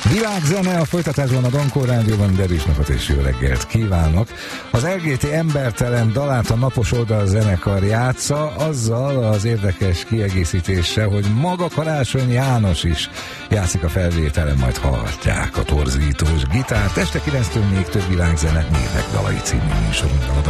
Világzene a folytatásban a Donkor Rádióban, derűs napot és jó reggelt kívánok. Az LGT Embertelen dalát a Napos Oldal zenekar játsza, azzal az érdekes kiegészítéssel, hogy maga Karácsony János is játszik a felvételen, majd hallhatják a torzítós gitárt. Este 9-től még több világzene, Mérleg dalai című műsorunkban.